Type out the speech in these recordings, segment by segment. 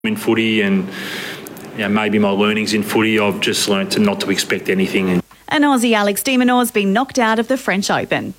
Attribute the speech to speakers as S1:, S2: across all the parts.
S1: in footy and maybe my learnings in footy, I've just learnt to not to expect anything.
S2: And Aussie Alex de Minaur's been knocked out of the French Open.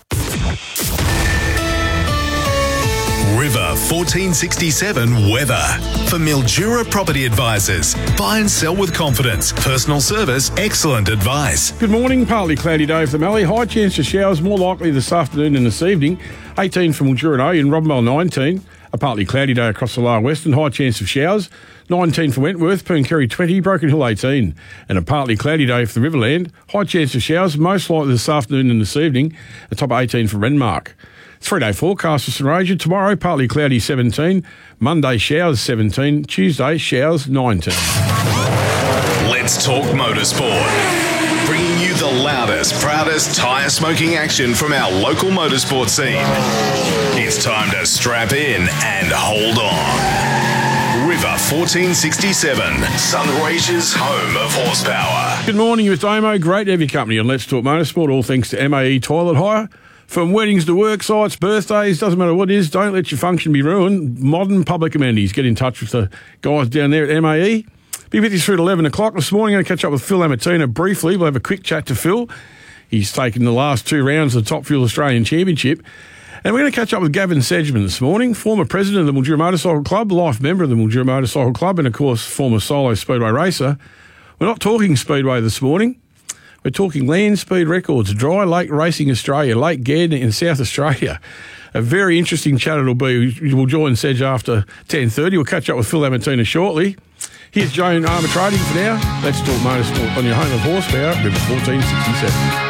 S3: River 1467 weather. For Mildura Property Advisors. Buy and sell with confidence. Personal service, excellent advice.
S4: Good morning. Partly cloudy day for the Mallee. High chance of showers, more likely this afternoon and this evening. 18 for Mildura and Oyu, and Robinball 19. A partly cloudy day across the lower western. High chance of showers. 19 for Wentworth. Pooncarie 20. Broken Hill 18. And a partly cloudy day for the Riverland. High chance of showers, most likely this afternoon and this evening. A top 18 for Renmark. 3-day forecast for St Roger. Tomorrow, partly cloudy 17. Monday, showers 17. Tuesday, showers 19.
S3: Let's talk motorsport. Bringing you the loudest, proudest tyre smoking action from our local motorsport scene. It's time to strap in and hold on. River 1467, Sunraysia's home of horsepower.
S4: Good morning, with Damo. Great to have your company on Let's Talk Motorsport. All thanks to MAE Toilet Hire. From weddings to work sites, birthdays, doesn't matter what it is, don't let your function be ruined. Modern public amenities. Get in touch with the guys down there at MAE. Be with you through at 11 o'clock this morning. I'm going to catch up with Phil Amatina briefly. We'll have a quick chat to Phil. He's taken the last 2 rounds of the Top Fuel Australian Championship. And we're going to catch up with Gavin Sedgman this morning, former president of the Mildura Motorcycle Club, life member of the Mildura Motorcycle Club, and of course, former solo speedway racer. We're not talking speedway this morning. We're talking land speed records, Dry Lake Racing Australia, Lake Gad in South Australia. A very interesting chat it'll be. We'll join Sedge after 10:30. We'll catch up with Phil Amatina shortly. Here's Joan Armour Trading for now. Let's talk motorsport on your home of horsepower, River 1467.